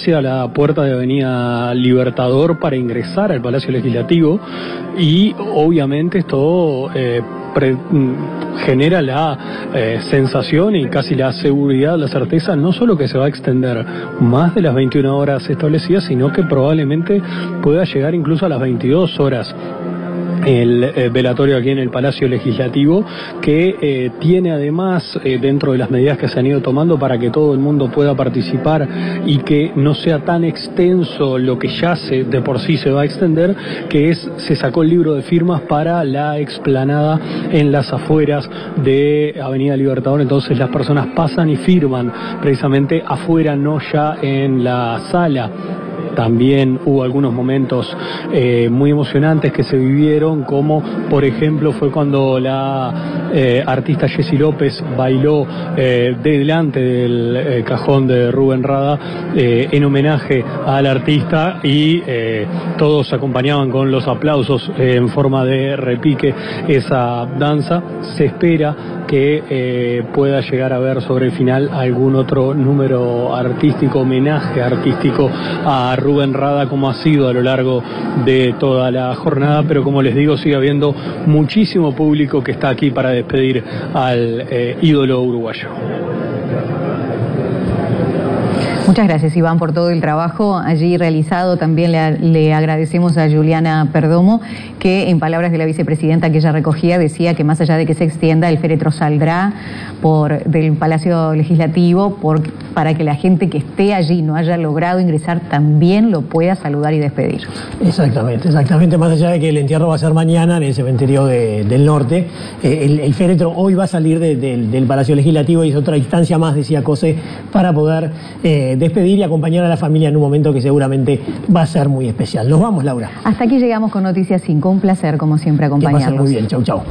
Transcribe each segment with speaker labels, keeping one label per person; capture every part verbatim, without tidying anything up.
Speaker 1: hacia la puerta de Avenida Libertador para ingresar al Palacio Legislativo, y obviamente esto eh, pre, genera la eh, sensación y casi la seguridad, la certeza, no solo que se va a extender más de las veintiuna horas establecidas, sino que probablemente pueda llegar incluso a las veintidós horas. El eh, velatorio aquí en el Palacio Legislativo, que eh, tiene además, eh, dentro de las medidas que se han ido tomando para que todo el mundo pueda participar y que no sea tan extenso lo que ya se, de por sí se va a extender, que es, se sacó el libro de firmas para la explanada en las afueras de Avenida Libertador. Entonces las personas pasan y firman precisamente afuera, no ya en la sala. También hubo algunos momentos eh, muy emocionantes que se vivieron, como por ejemplo fue cuando la eh, artista Jessy López bailó eh, delante del eh, cajón de Rubén Rada eh, en homenaje al artista, y eh, todos acompañaban con los aplausos eh, en forma de repique esa danza. Se espera que eh, pueda llegar a ver sobre el final algún otro número artístico, homenaje artístico a Rubén Rada, como ha sido a lo largo de toda la jornada, pero como les digo, sigue habiendo muchísimo público que está aquí para despedir al eh, ídolo uruguayo.
Speaker 2: Muchas gracias, Iván, por todo el trabajo allí realizado. También le, le agradecemos a Juliana Perdomo, que en palabras de la vicepresidenta que ella recogía, decía que más allá de que se extienda, el féretro saldrá por del Palacio Legislativo por, para que la gente que esté allí no haya logrado ingresar también lo pueda saludar y despedir.
Speaker 3: Exactamente, exactamente. Más allá de que el entierro va a ser mañana en el cementerio de, del norte, eh, el, el féretro hoy va a salir de, de, del Palacio Legislativo, y es otra instancia más, decía Cose, para poder eh, despedir y acompañar a la familia en un momento que seguramente va a ser muy especial. Nos vamos, Laura.
Speaker 2: Hasta aquí llegamos con Noticias cinco. Un placer, como siempre, acompañarlos.
Speaker 3: Que pasen muy bien. Chau, chau.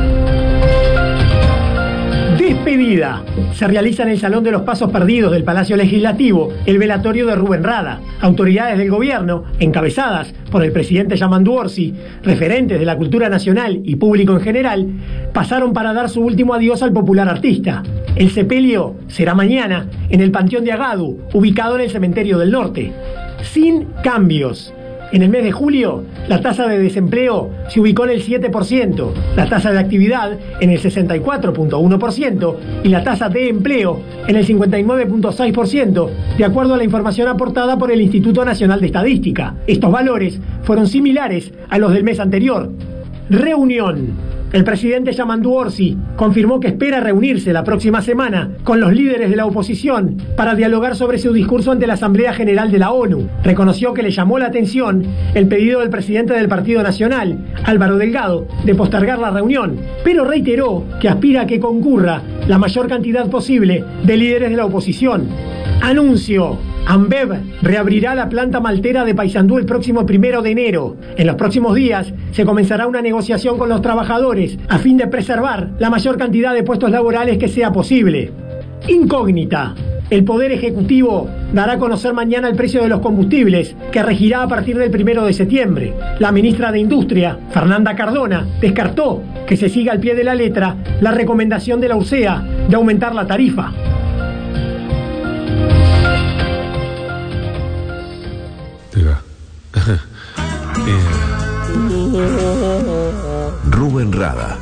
Speaker 3: Despedida. Se realiza en el Salón de los Pasos Perdidos del Palacio Legislativo el velatorio de Rubén Rada. Autoridades del gobierno, encabezadas por el presidente Yamandu Orsi, referentes de la cultura nacional y público en general, pasaron para dar su último adiós al popular artista. El sepelio será mañana en el Panteón de Agadu, ubicado en el Cementerio del Norte. Sin cambios. En el mes de julio, la tasa de desempleo se ubicó en el siete por ciento, la tasa de actividad en el sesenta y cuatro punto uno por ciento y la tasa de empleo en el cincuenta y nueve punto seis por ciento, de acuerdo a la información aportada por el Instituto Nacional de Estadística. Estos valores fueron similares a los del mes anterior. Reunión. El presidente Yamandu Orsi confirmó que espera reunirse la próxima semana con los líderes de la oposición para dialogar sobre su discurso ante la Asamblea General de la ONU. Reconoció que le llamó la atención el pedido del presidente del Partido Nacional, Álvaro Delgado, de postergar la reunión, pero reiteró que aspira a que concurra la mayor cantidad posible de líderes de la oposición. Anuncio. Ambev reabrirá la planta maltera de Paysandú el próximo primero de enero. En los próximos días se comenzará una negociación con los trabajadores a fin de preservar la mayor cantidad de puestos laborales que sea posible. Incógnita. El Poder Ejecutivo dará a conocer mañana el precio de los combustibles, que regirá a partir del primero de septiembre. La ministra de Industria, Fernanda Cardona, descartó que se siga al pie de la letra la recomendación de la U R S E A de aumentar la tarifa.
Speaker 4: Rubén Rada,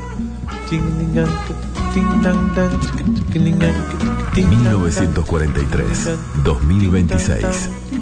Speaker 4: mil novecientos cuarenta y tres a dos mil veintiséis.